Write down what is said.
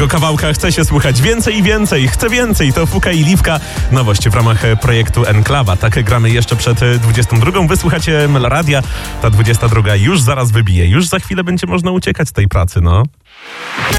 Tego kawałka chce się słuchać więcej i więcej. Chcę więcej. To Fuka i Liwka. Nowość w ramach projektu Enklawa. Tak gramy jeszcze przed 22. Wysłuchacie Meloradia. Ta 22 już zaraz wybije. Już za chwilę będzie można uciekać z tej pracy, no.